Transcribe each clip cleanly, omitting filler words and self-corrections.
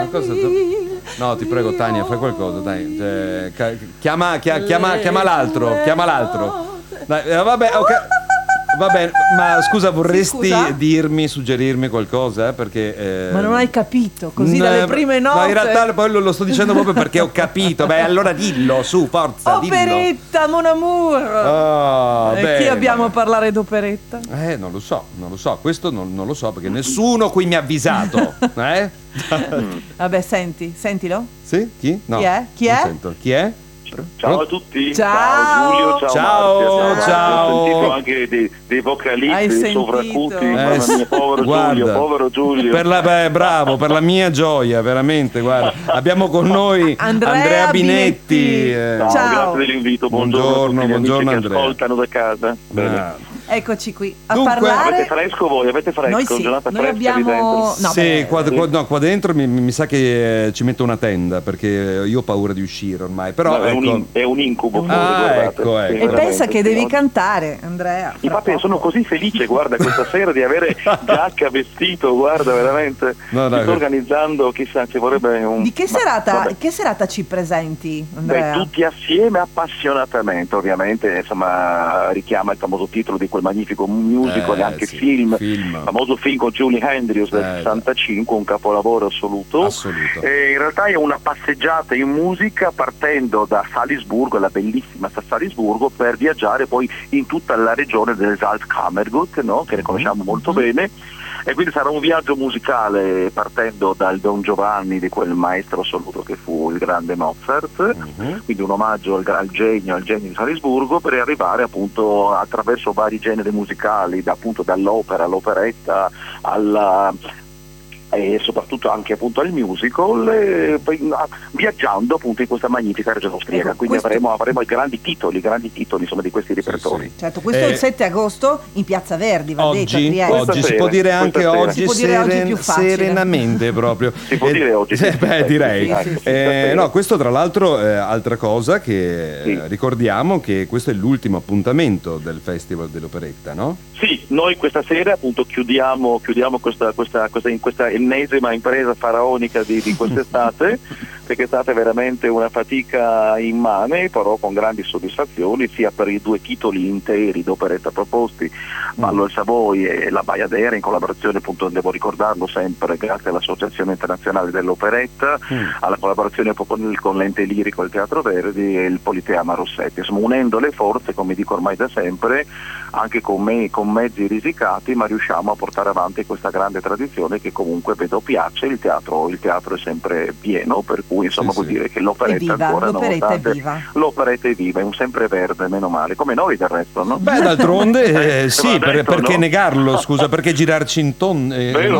No, ti prego, Tania, fai qualcosa, dai. Chiama l'altro. Dai, vabbè, ok. Va bene, ma scusa, vorresti suggerirmi qualcosa? Perché ma non hai capito, così dalle prime note. No, in realtà poi lo sto dicendo proprio perché ho capito. Beh, allora dillo, su, forza, Operetta, mon amour. Chi abbiamo a parlare d'operetta? Non lo so, questo non lo so perché nessuno qui mi ha avvisato. Vabbè, sentilo. Sì? Chi? No. Chi è? Sento. Chi è? Ciao a tutti, ciao Giulio, ciao Marzia. Ho sentito anche dei vocalisti sovracuti, mamma mia, povero Giulio. Bravo, per la mia gioia, veramente, guarda. Abbiamo con noi Andrea Binetti. Ciao, grazie dell'invito, buongiorno Andrea. Che ascoltano da casa. Eccoci qui a Dunque, parlare. Avete fresco voi? Avete fresco? Noi sì, Giornata noi fresca abbiamo... Sì, qua dentro mi sa che ci metto una tenda perché io ho paura di uscire ormai. Però no, è un incubo. Ecco. E pensa che devi cantare, Andrea. Infatti sono così felice, guarda, questa sera di avere giacca, vestito, guarda, veramente. Sto organizzando, chissà, ci vorrebbe un... Di che serata ci presenti, Andrea? Tutti assieme appassionatamente, ovviamente, insomma, richiama il famoso titolo di quel magnifico musical e anche film, famoso film con Julie Andrews del 65, un capolavoro assoluto. In realtà è una passeggiata in musica partendo da Salisburgo, la bellissima Salisburgo, per viaggiare poi in tutta la regione del Salzkammergut, no? Che ne conosciamo molto bene. E quindi sarà un viaggio musicale partendo dal Don Giovanni di quel maestro assoluto che fu il grande Mozart, quindi un omaggio al genio di Salisburgo, per arrivare appunto attraverso vari generi musicali, dall'opera all'operetta e soprattutto anche appunto al musical, viaggiando appunto in questa magnifica regione austriaca, quindi avremo i grandi titoli insomma di questi repertori. Sì. Certo, questo è il 7 agosto in Piazza Verdi, va detto, a Trieste. Oggi si può dire anche oggi, più serenamente proprio. Si può dire oggi. Direi. No, questo tra l'altro altra cosa che ricordiamo che questo è l'ultimo appuntamento del Festival dell'Operetta, no? Sì, noi questa sera appunto chiudiamo questa ennesima impresa faraonica di quest'estate, perché è stata veramente una fatica immane, però con grandi soddisfazioni sia per i due titoli interi d'operetta proposti, Ballo al Savoy e La Baiadera, in collaborazione appunto, devo ricordarlo sempre, grazie all'Associazione Internazionale dell'Operetta, alla collaborazione con l'Ente Lirico e il Teatro Verdi e il Politeama Rossetti, insomma unendo le forze, come dico ormai da sempre, anche con mezzi risicati, ma riusciamo a portare avanti questa grande tradizione che comunque vedo piace. Il teatro è sempre pieno, per cui insomma vuol dire che l'operetta l'operetta è viva, è un sempreverde, meno male, come noi del resto, no? Beh, d'altronde sì, perché negarlo, scusa, perché girarci in tondo?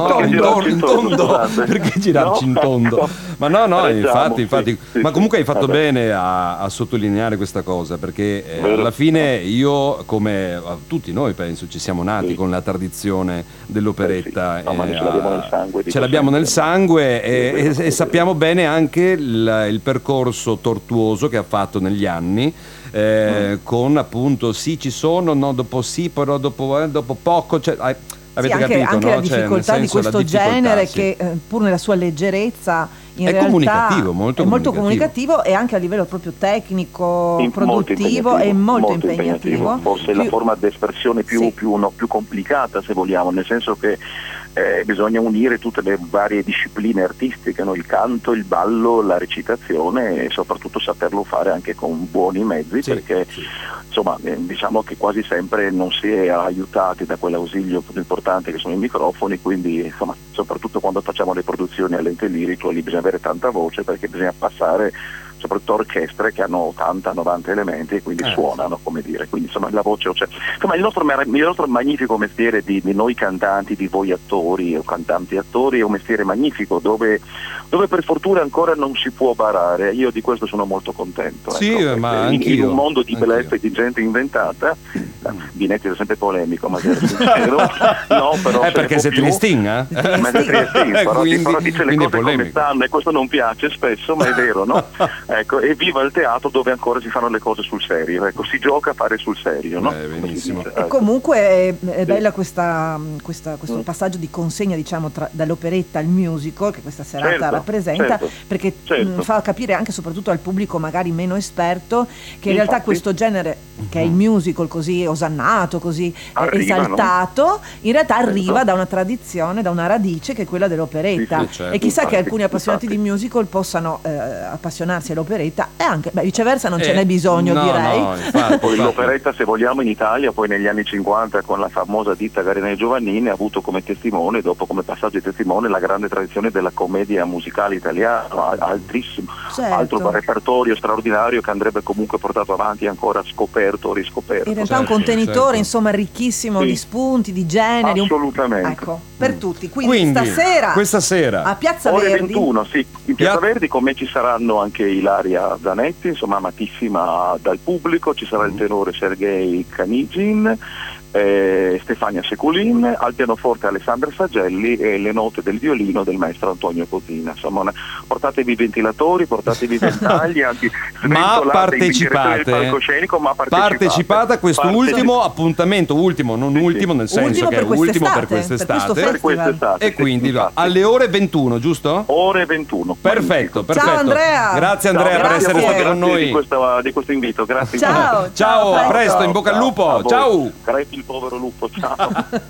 Perché girarci in tondo? Ma no, infatti. Ma comunque hai fatto bene a sottolineare questa cosa, perché alla fine io, come tutti noi penso, ci siamo nati con la tradizione dell'operetta, ce l'abbiamo nel sangue e sappiamo bene anche il percorso tortuoso che ha fatto negli anni, con appunto ci sono, no, dopo però dopo poco, cioè, avete capito, anche no? la difficoltà di questo genere che pur nella sua leggerezza in realtà comunicativo, molto comunicativo e anche a livello proprio tecnico, produttivo, è molto impegnativo. Forse è la forma di espressione più complicata, se vogliamo, nel senso che bisogna unire tutte le varie discipline artistiche, no? Il canto, il ballo, la recitazione, e soprattutto saperlo fare anche con buoni mezzi, perché insomma diciamo che quasi sempre non si è aiutati da quell'ausilio importante che sono i microfoni, quindi insomma soprattutto quando facciamo le produzioni all'Ente Lirico lì bisogna avere tanta voce, perché bisogna passare soprattutto orchestre che hanno 80-90 elementi e quindi suonano, come dire, quindi insomma la voce c'è. Insomma il nostro magnifico mestiere di noi cantanti, di voi attori o cantanti attori, è un mestiere magnifico dove per fortuna ancora non si può barare. Io di questo sono molto contento. Sì, ma anch'io. In un mondo di bellezza e di gente inventata, Binetti è sempre polemico, ma è sincero. No, però perché sei Triestin, però dice le cose come stanno e questo non piace spesso, ma è vero, no? Ecco, e viva il teatro dove ancora si fanno le cose sul serio, ecco, si gioca a fare sul serio, no? Benissimo. E comunque è bella questo passaggio di consegna, diciamo, dall'operetta al musical, che questa serata rappresenta, perché fa capire anche soprattutto al pubblico magari meno esperto che in realtà questo genere, che è il musical così osannato, così esaltato, in realtà arriva da una tradizione, da una radice che è quella dell'operetta, e chissà che alcuni appassionati di musical possano appassionarsi all'operetta, e anche viceversa non ce n'è bisogno, direi. Poi l'operetta, se vogliamo, in Italia poi negli anni 50 con la famosa ditta Garinelli Giovannini ha avuto come testimone, dopo come passaggio di testimone, la grande tradizione della commedia musicale italiana, altissimo, altro repertorio straordinario che andrebbe comunque portato avanti, ancora scoperto, riscoperto. In realtà un contenitore insomma ricchissimo di spunti, di generi. Assolutamente. Ecco, per tutti. Quindi questa sera a Piazza ore Verdi. 21, in Piazza Verdi, con me ci saranno anche Ilaria Zanetti, insomma amatissima dal pubblico, ci sarà il tenore Sergei Kanigin, Stefania Seculin, al pianoforte Alessandra Sagelli e le note del violino del maestro Antonio Cosina. Insomma, portatevi i ventilatori, portatevi i ventagli, ma partecipate a questo ultimo appuntamento, nel senso che è ultimo per quest'estate, e quindi alle ore 21, giusto? Ore 21. Perfetto. Ciao Andrea. Grazie Andrea per essere stato con noi. Di questo invito, grazie. Ciao, a presto, in bocca al lupo. Ciao. Il povero lupo, ciao.